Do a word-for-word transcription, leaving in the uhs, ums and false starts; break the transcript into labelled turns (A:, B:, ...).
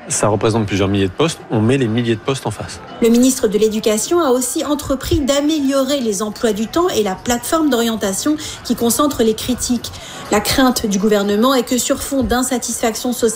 A: Ça représente plusieurs milliers de postes. On met les milliers de postes en face.
B: Le ministre de l'Éducation a aussi entrepris d'améliorer les emplois du temps et la plateforme d'orientation qui concentre les critiques. La crainte du gouvernement est que sur fond d'insatisfaction sociale,